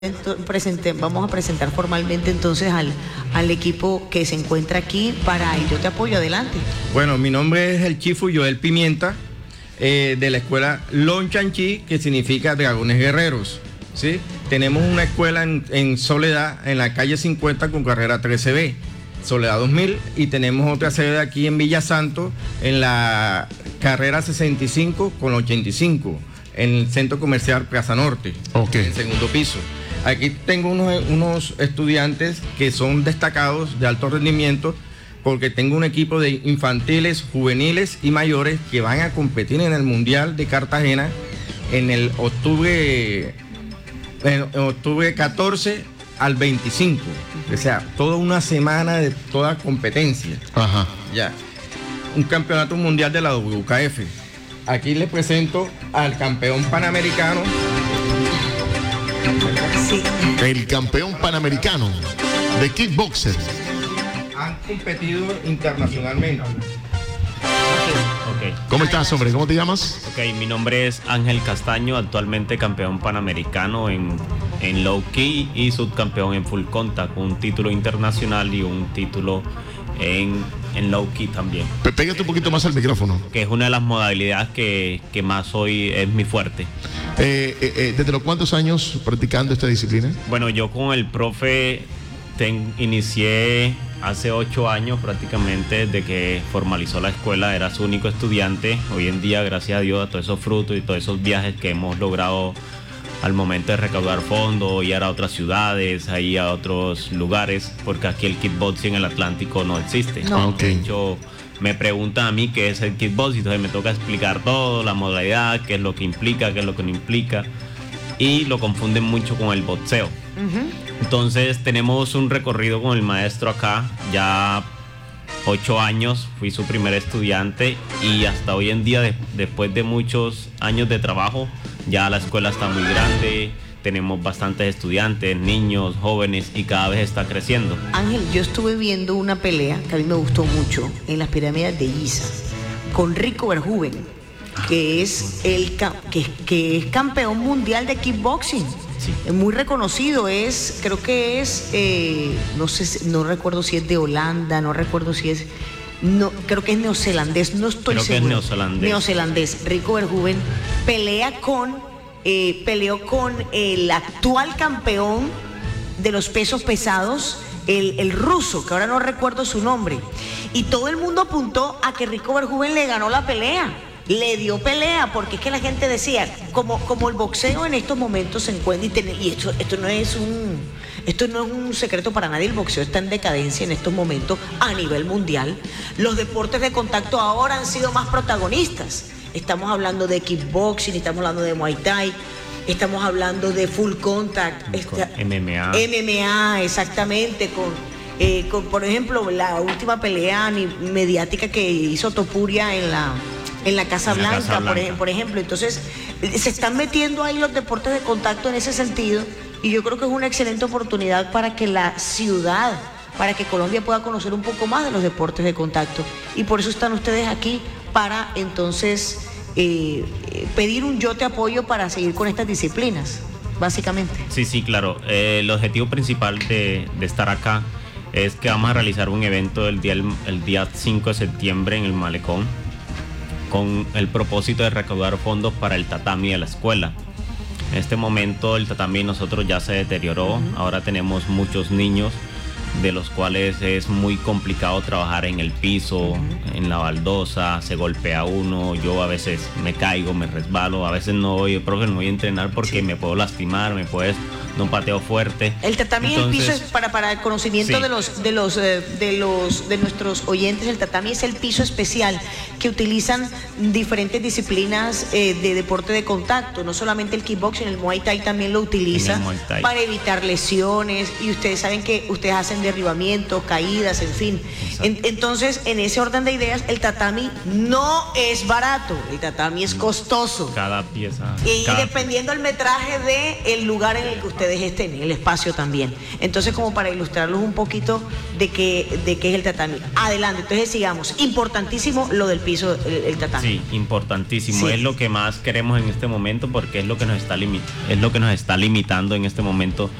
Vamos a presentar formalmente entonces al equipo que se encuentra aquí para Yo Te Apoyo. Adelante. Bueno, mi nombre es el Chifu Joel Pimienta, de la escuela Lonchanchi, que significa Dragones Guerreros, ¿sí? Tenemos una escuela en Soledad, en la calle 50 con carrera 13B, Soledad 2000, y tenemos otra sede aquí en Villa Santo, en la carrera 65 con 85, en el centro comercial Plaza Norte, en el segundo piso. Aquí tengo unos estudiantes que son destacados de alto rendimiento, porque tengo un equipo de infantiles, juveniles y mayores que van a competir en el Mundial de Cartagena en el octubre 14 al 25. O sea, toda una semana de toda competencia. Ajá. Ya. Un campeonato mundial de la WKF. Aquí les presento al campeón panamericano. Sí. El campeón panamericano de kickboxer. Han competido internacionalmente. Okay. ¿Cómo estás, hombre? ¿Cómo te llamas? Ok, mi nombre es Ángel Castaño, actualmente campeón panamericano en low key y subcampeón en full contact, un título internacional y un título en low key también. Pégate un poquito más al micrófono. Que es una de las modalidades que más hoy es mi fuerte. ¿Desde los cuántos años practicando esta disciplina? Bueno, yo con el profe inicié hace 8 años prácticamente, desde que formalizó la escuela, era su único estudiante. Hoy en día, gracias a Dios, a todos esos frutos y todos esos viajes que hemos logrado al momento de recaudar fondos, ir a otras ciudades, ir a otros lugares, porque aquí el kickboxing en el Atlántico no existe. No. Okay. De hecho, me preguntan a mí qué es el kickboxing, entonces me toca explicar todo, la modalidad, qué es lo que implica, qué es lo que no implica, y lo confunden mucho con el boxeo. Entonces tenemos un recorrido con el maestro acá, ya 8 años, fui su primer estudiante y hasta hoy en día, después de muchos años de trabajo, ya la escuela está muy grande, tenemos bastantes estudiantes, niños, jóvenes, y cada vez está creciendo. Ángel, yo estuve viendo una pelea que a mí me gustó mucho en las pirámides de Giza con Rico Verhoeven, que es que es campeón mundial de kickboxing. Sí. Es muy reconocido, creo que es, no sé, no recuerdo si es de Holanda, no recuerdo si es, no, creo que es neozelandés, no estoy Creo seguro. que es neozelandés. Rico Verhoeven peleó con el actual campeón de los pesos pesados, el ruso, que ahora no recuerdo su nombre, y todo el mundo apuntó a que Rico Verhoeven le ganó la pelea. Le dio pelea, porque es que la gente decía, como el boxeo en estos momentos se encuentra, y esto no es un secreto para nadie, el boxeo está en decadencia en estos momentos a nivel mundial. Los deportes de contacto ahora han sido más protagonistas. Estamos hablando de kickboxing, estamos hablando de Muay Thai, estamos hablando de full contact, MMA. MMA, exactamente, con por ejemplo, la última pelea mediática que hizo Topuria en la Casa Blanca, por ejemplo. Entonces, se están metiendo ahí los deportes de contacto en ese sentido, y yo creo que es una excelente oportunidad para que la ciudad, para que Colombia pueda conocer un poco más de los deportes de contacto. Y por eso están ustedes aquí, para entonces pedir un Yo Te Apoyo para seguir con estas disciplinas, básicamente. Sí, claro. El objetivo principal de estar acá es que vamos a realizar un evento el día 5 de septiembre en el Malecón, con el propósito de recaudar fondos para el tatami de la escuela. En este momento el tatami nosotros ya se deterioró. Ahora tenemos muchos niños de los cuales es muy complicado trabajar en el piso, en la baldosa, se golpea uno, yo a veces me caigo, me resbalo, a veces no voy, profe, no voy a entrenar porque me puedo lastimar, no pateo fuerte. El tatami, entonces, el piso es para el conocimiento de nuestros oyentes. El tatami es el piso especial que utilizan diferentes disciplinas de deporte de contacto, no solamente el kickboxing, el Muay Thai también lo utiliza para evitar lesiones, y ustedes saben que ustedes hacen derribamientos, caídas, en fin. Entonces, en ese orden de ideas, el tatami no es barato, el tatami es costoso. Cada pieza. Y dependiendo del metraje del lugar en el que usted ustedes estén en el espacio también. Entonces, como para ilustrarlos un poquito de qué es el tatami. Adelante, entonces sigamos. Importantísimo lo del piso, el tatami. Sí, importantísimo. Sí. Es lo que más queremos en este momento porque es lo que nos está limitando en este momento